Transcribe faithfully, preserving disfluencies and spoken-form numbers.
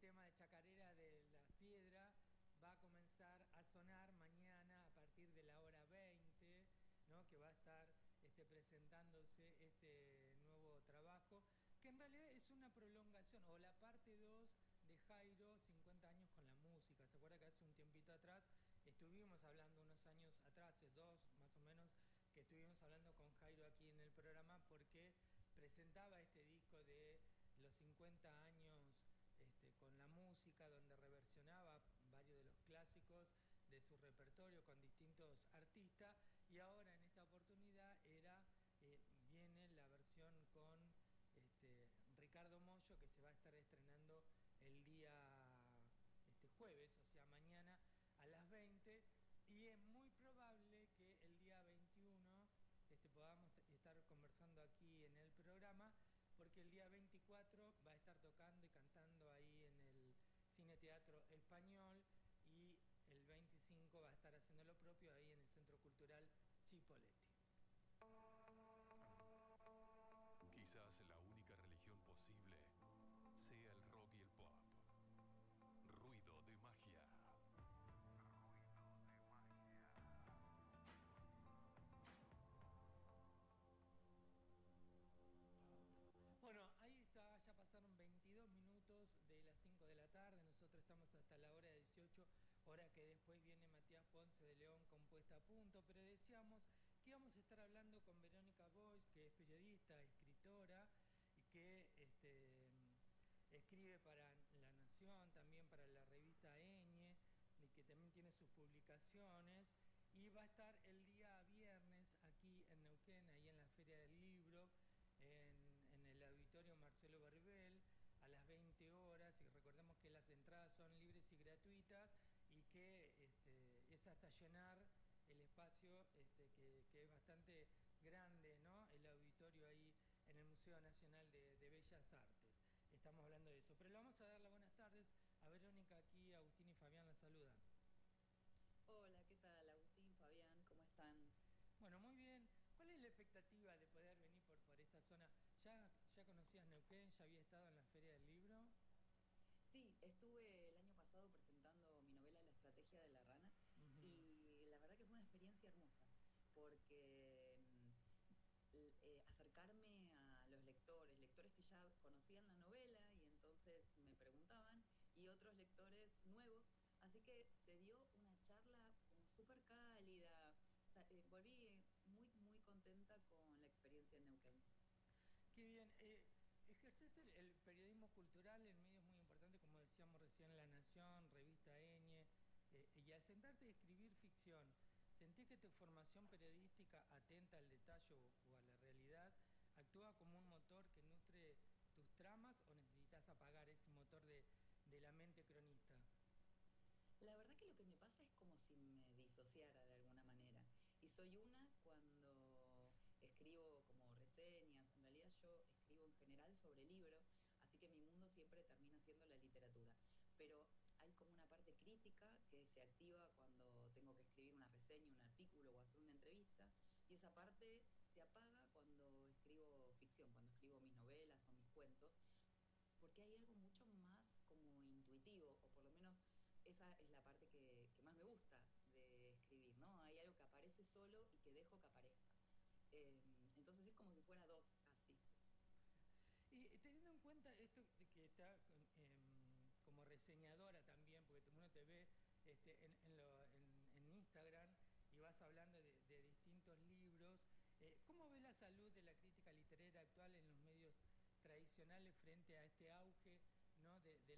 tema de Chacarera de la Piedra va a comenzar a sonar mañana a partir de la hora veinte, ¿no? Que va a estar este, presentándose este nuevo trabajo, que en realidad es una prolongación, o la parte dos de Jairo, cincuenta años con la música. ¿Se acuerda que hace un tiempito atrás estuvimos hablando, unos años atrás, hace dos más o menos, que estuvimos hablando con Jairo aquí en el programa porque presentaba este disco de los cincuenta años este, con la música, donde reversionaba varios de los clásicos de su repertorio con distintos artistas, y ahora en esta oportunidad era eh, viene la versión con este, Ricardo Mollo, que se va a estar estrenando el día este, jueves, o sea mañana a las veinte, y es muy probable que el día veintiuno este, podamos estar conversando aquí en el programa, porque el día veinticuatro va a estar tocando y cantando ahí en el Cine Teatro Español, y el veinticinco va a estar haciendo lo propio ahí en el Centro Cultural Chipoleti. Quizás la única religión posible sea el rock y el pop. Ruido de magia. Bueno, ahí está, ya pasaron veintidós minutos de las cinco de la tarde, nosotros estamos hasta la hora de dieciocho, hora que después viene Matías Ponce de León con Puesta a Punto, pero decíamos que íbamos a estar hablando con Verónica Boix, que es periodista, escritora, y que este, escribe para La Nación, también para la revista Eñe, y que también tiene sus publicaciones, y va a estar el día viernes aquí en Neuquén, ahí en la Feria del Libro, En, en el auditorio Marcelo Verbel a las veinte horas, y recordemos que las entradas son libres y gratuitas, y que este, es hasta llenar el espacio este, que, que es bastante grande, ¿no? El auditorio ahí en el Museo Nacional de, de Bellas Artes. Estamos hablando de eso, pero le vamos a dar las buenas tardes a Verónica aquí, Agustín y Fabián la saludan. Hola, ¿qué tal? Agustín, Fabián, ¿cómo están? Bueno, muy bien. ¿Cuál es la expectativa de poder venir por, por esta zona? ¿Ya, ¿Ya conocías Neuquén? ¿Ya había estado en la Feria del Libro? Sí, estuve el año pasado presentando mi novela La Estrategia de la Rana Uh-huh. y la verdad que fue una experiencia hermosa porque mm, l- eh, acercarme a los lectores, lectores que ya conocían la novela y entonces me preguntaban, y otros lectores nuevos, así que se dio una charla como súper cálida. O sea, eh, volví muy, muy contenta con la experiencia en Neuquén. Qué bien. Eh, ejerces el, el periodismo cultural en medios muy importantes, como decíamos recién, La Nación, Revista Eñe, eh, y al sentarte a escribir ficción, ¿sentís que tu formación periodística, atenta al detalle o, o a la realidad, actúa como un motor que nutre tus tramas, o necesitas apagar ese motor de, de la mente cronista? La verdad que lo que me pasa es como si me disociara de alguna manera. Y soy una cuando escribo como reseñas. En realidad yo escribo en general sobre libros, así que mi mundo siempre termina siendo la literatura. Pero hay como una parte crítica que se activa cuando tengo que escribir una reseña, un artículo o hacer una entrevista. Y esa parte se apaga cuando escribo ficción, cuando escribo mis novelas o mis cuentos, porque hay algo mucho más como intuitivo, o por lo menos esa es la parte que, que más me gusta de escribir, ¿no? Hay algo que aparece solo y que dejo que aparezca. Eh, entonces es como si fuera dos, así. Y teniendo en cuenta esto de que está eh, como reseñadora también, porque uno te ve este, en, en, lo, en, en Instagram y vas hablando de, de distintos libros, eh, ¿cómo ves la salud de la crítica literaria actual en los medios tradicionales frente a este auge, ¿no? de, de